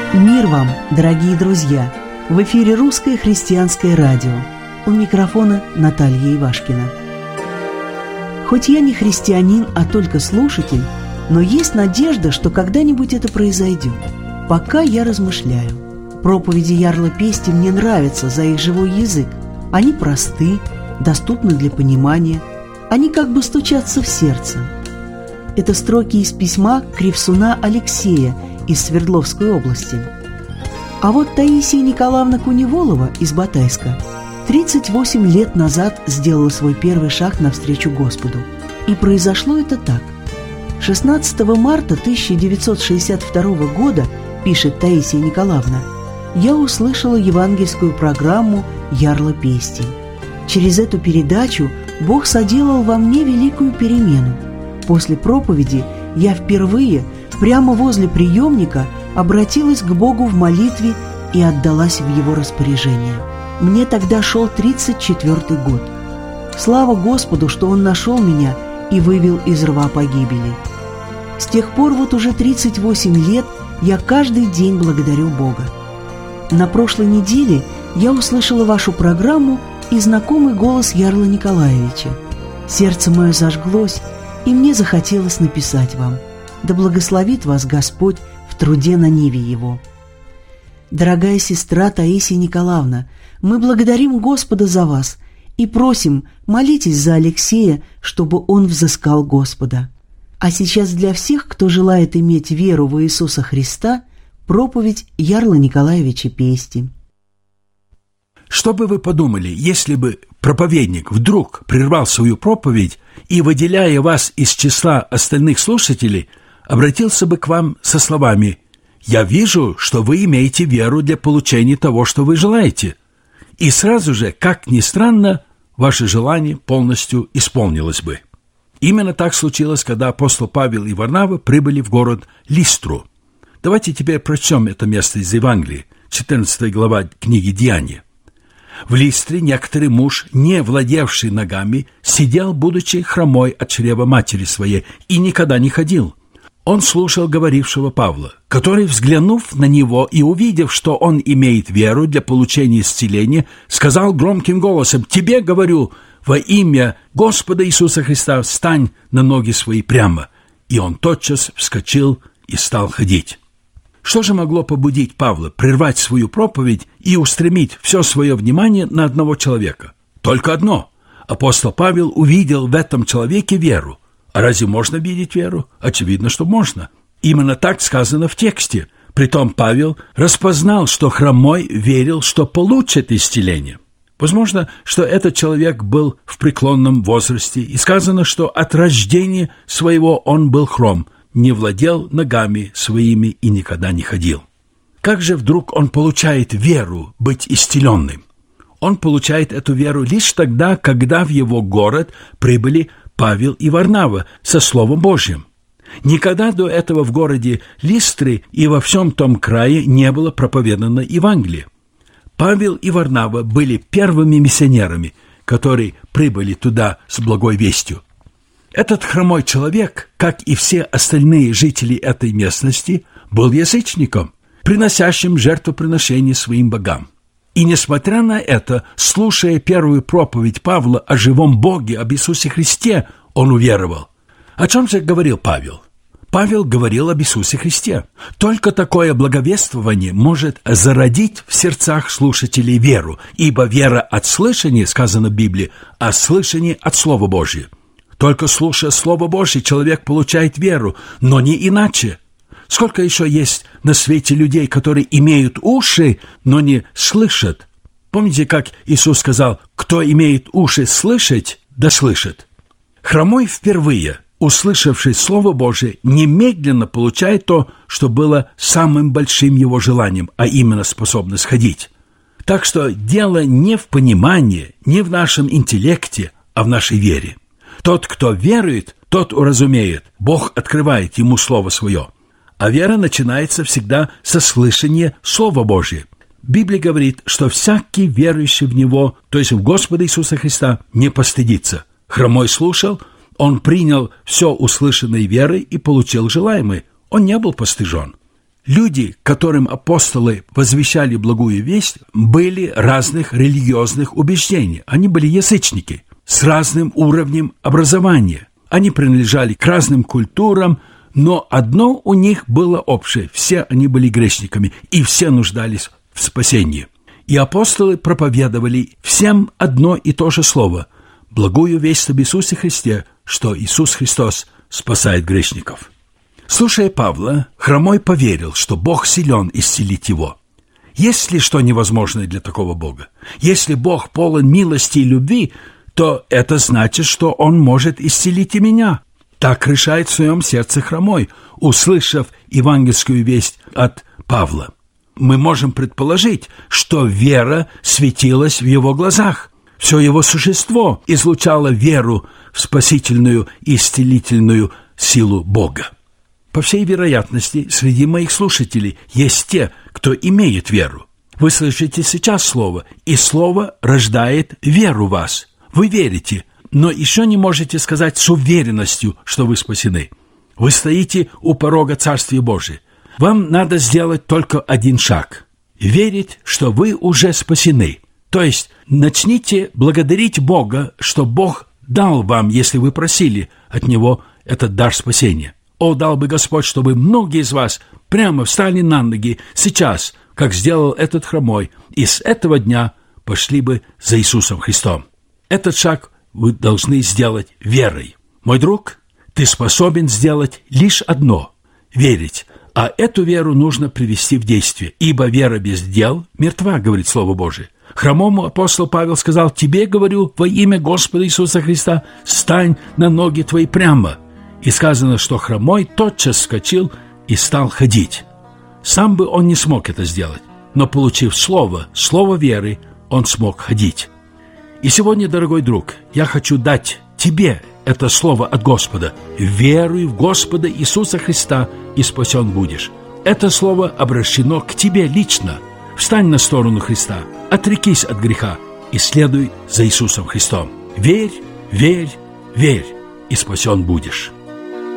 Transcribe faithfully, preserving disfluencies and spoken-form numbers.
Мир вам, дорогие друзья! В эфире Русское христианское радио. У микрофона Наталья Ивашкина. Хоть я не христианин, а только слушатель, но есть надежда, что когда-нибудь это произойдет. Пока я размышляю. Проповеди Ярла Пести мне нравятся за их живой язык. Они просты, доступны для понимания. Они как бы стучатся в сердце. Это строки из письма Кривсуна Алексея из Свердловской области. А вот Таисия Николаевна Куневолова из Батайска тридцать восемь лет назад сделала свой первый шаг навстречу Господу. И произошло это так. шестнадцатого марта тысяча девятьсот шестьдесят второго года, пишет Таисия Николаевна, я услышала евангельскую программу Ярла Пести. Через эту передачу Бог соделал во мне великую перемену. После проповеди я впервые прямо возле приемника обратилась к Богу в молитве и отдалась в Его распоряжение. Мне тогда шел тридцать четвёртый год. Слава Господу, что Он нашел меня и вывел из рва погибели. С тех пор вот уже тридцать восемь лет я каждый день благодарю Бога. На прошлой неделе я услышала вашу программу и знакомый голос Ярла Николаевича. Сердце мое зажглось, и мне захотелось написать вам. Да благословит вас Господь в труде на ниве Его. Дорогая сестра Таисия Николаевна, мы благодарим Господа за вас и просим, молитесь за Алексея, чтобы он взыскал Господа. А сейчас для всех, кто желает иметь веру в Иисуса Христа, проповедь Ярла Николаевича Пести. Что бы вы подумали, если бы проповедник вдруг прервал свою проповедь и, выделяя вас из числа остальных слушателей, обратился бы к вам со словами: «Я вижу, что вы имеете веру для получения того, что вы желаете». И сразу же, как ни странно, ваше желание полностью исполнилось бы. Именно так случилось, когда апостол Павел и Варнава прибыли в город Листру. Давайте теперь прочтем это место из Евангелия, четырнадцатая глава книги «Деяния». В Листре некоторый муж, не владевший ногами, сидел, будучи хромой от чрева матери своей, и никогда не ходил. Он слушал говорившего Павла, который, взглянув на него и увидев, что он имеет веру для получения исцеления, сказал громким голосом: «Тебе говорю, во имя Господа Иисуса Христа встань на ноги свои прямо». И он тотчас вскочил и стал ходить. Что же могло побудить Павла прервать свою проповедь и устремить все свое внимание на одного человека? Только одно. Апостол Павел увидел в этом человеке веру. А разве можно видеть веру? Очевидно, что можно. Именно так сказано в тексте. Притом Павел распознал, что хромой верил, что получит исцеление. Возможно, что этот человек был в преклонном возрасте, и сказано, что от рождения своего он был хром, не владел ногами своими и никогда не ходил. Как же вдруг он получает веру быть исцеленным? Он получает эту веру лишь тогда, когда в его город прибыли Павел и Варнава со Словом Божьим. Никогда до этого в городе Листры и во всем том крае не было проповедано Евангелие. Павел и Варнава были первыми миссионерами, которые прибыли туда с благой вестью. Этот хромой человек, как и все остальные жители этой местности, был язычником, приносящим жертвоприношение своим богам. И несмотря на это, слушая первую проповедь Павла о живом Боге, об Иисусе Христе, он уверовал. О чем же говорил Павел? Павел говорил об Иисусе Христе. Только такое благовествование может зародить в сердцах слушателей веру, ибо вера от слышания, сказано в Библии, а слышание от Слова Божьего. Только слушая Слово Божье, человек получает веру, но не иначе. Сколько еще есть на свете людей, которые имеют уши, но не слышат? Помните, как Иисус сказал: «Кто имеет уши слышать, да слышит». Хромой впервые, услышавший Слово Божие, немедленно получает то, что было самым большим его желанием, а именно способность ходить. Так что дело не в понимании, не в нашем интеллекте, а в нашей вере. Тот, кто верует, тот уразумеет. Бог открывает ему Слово Свое. А вера начинается всегда со слышания Слова Божия. Библия говорит, что всякий верующий в Него, то есть в Господа Иисуса Христа, не постыдится. Хромой слушал, он принял все услышанной верой и получил желаемое. Он не был постыжен. Люди, которым апостолы возвещали благую весть, были разных религиозных убеждений. Они были язычники с разным уровнем образования. Они принадлежали к разным культурам, но одно у них было общее. Все они были грешниками, и все нуждались в спасении. И апостолы проповедовали всем одно и то же слово – благую весть об Иисусе Христе, что Иисус Христос спасает грешников. Слушая Павла, хромой поверил, что Бог силен исцелить его. Есть ли что невозможное для такого Бога? Если Бог полон милости и любви, то это значит, что Он может исцелить и меня. Так решает в своем сердце хромой, услышав евангельскую весть от Павла. Мы можем предположить, что вера светилась в его глазах. Все его существо излучало веру в спасительную и исцелительную силу Бога. По всей вероятности, среди моих слушателей есть те, кто имеет веру. Вы слышите сейчас слово, и слово рождает веру в вас. Вы верите, но еще не можете сказать с уверенностью, что вы спасены. Вы стоите у порога Царствия Божия. Вам надо сделать только один шаг – верить, что вы уже спасены. То есть начните благодарить Бога, что Бог дал вам, если вы просили от Него этот дар спасения. О, дал бы Господь, чтобы многие из вас прямо встали на ноги сейчас, как сделал этот хромой, и с этого дня пошли бы за Иисусом Христом. Этот шаг вы должны сделать верой. Мой друг, ты способен сделать лишь одно – верить, а эту веру нужно привести в действие, ибо вера без дел мертва, говорит Слово Божие. Хромому апостол Павел сказал: «Тебе, говорю, во имя Господа Иисуса Христа, стань на ноги твои прямо». И сказано, что хромой тотчас вскочил и стал ходить. Сам бы он не смог это сделать, но, получив слово, слово веры, он смог ходить. И сегодня, дорогой друг, я хочу дать тебе это слово от Господа. Веруй в Господа Иисуса Христа, и спасен будешь. Это слово обращено к тебе лично. Встань на сторону Христа, отрекись от греха и следуй за Иисусом Христом. Верь, верь, верь, и спасен будешь.